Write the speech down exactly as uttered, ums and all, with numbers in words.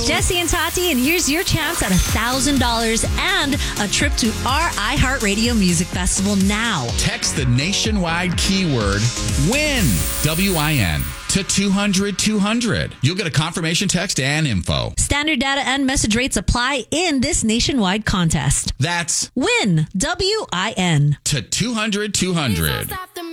It's Jesse and Tati, and here's your chance at one thousand dollars and a trip to our iHeartRadio Music Festival now. Text the nationwide keyword WIN, W I N, to two hundred two hundred. You'll get a confirmation text and info. Standard data and message rates apply in this nationwide contest. That's WIN, W I N, to two hundred two hundred.